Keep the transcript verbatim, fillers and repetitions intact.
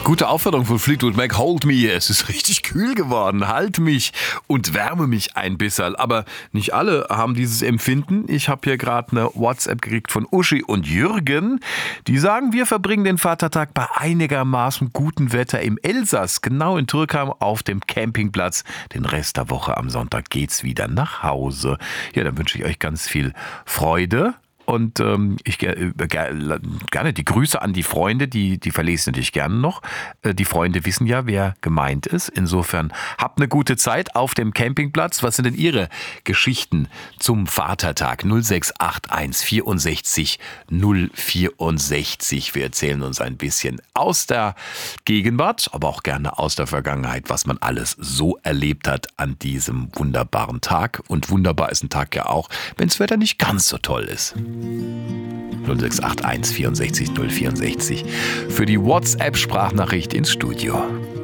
Gute Aufforderung von Fleetwood Mac, hold me. Es ist richtig kühl geworden. Halt mich und wärme mich ein bisschen. Aber nicht alle haben dieses Empfinden. Ich habe hier gerade eine WhatsApp gekriegt von Uschi und Jürgen. Die sagen, wir verbringen den Vatertag bei einigermaßen gutem Wetter im Elsass, genau in Türkheim auf dem Campingplatz. Den Rest der Woche am Sonntag geht's wieder nach Hause. Ja, dann wünsche ich euch ganz viel Freude. Und ähm, ich ger- ger- gerne die Grüße an die Freunde, die, die verlese ich natürlich gerne noch. Äh, die Freunde wissen ja, wer gemeint ist. Insofern habt eine gute Zeit auf dem Campingplatz. Was sind denn Ihre Geschichten zum Vatertag? null sechs acht eins vierundsechzig null vierundsechzig. Wir erzählen uns ein bisschen aus der Gegenwart, aber auch gerne aus der Vergangenheit, was man alles so erlebt hat an diesem wunderbaren Tag. Und wunderbar ist ein Tag ja auch, wenn das Wetter nicht ganz so toll ist. null sechs acht eins vierundsechzig null vierundsechzig für die WhatsApp-Sprachnachricht ins Studio.